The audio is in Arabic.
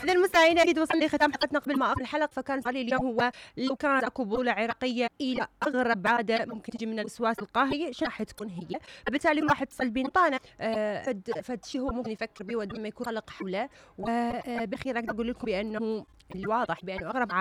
إذا المستمعين أكيد وصلنا لختام حلقتنا. قبل ما أقفل الحلقة فكان سؤالي اليوم هو لو كانت أكو بطولة عراقية إلى أغرب عادة ممكن تجي من الوسواس القهري شو راح تكون هي؟ بالتالي راح اتصل بينا طانا فد شيء هو ممكن يفكر به ولما يكون قلق حوله. وبخير أقدر أقول لكم بأنه الواضح بأنه أغرب